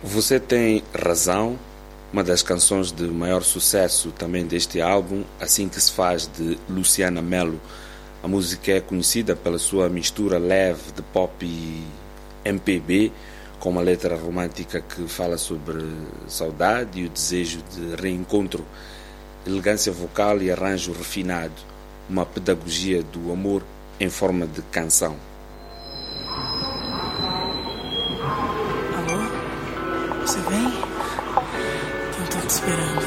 Você tem razão, uma das canções de maior sucesso também deste álbum, Assim que se faz, de Luciana Melo. A música é conhecida pela sua mistura leve de pop e MPB, com uma letra romântica que fala sobre saudade e o desejo de reencontro, elegância vocal e arranjo refinado, uma pedagogia do amor em forma de canção. Alô? Você vem? Eu tô te esperando.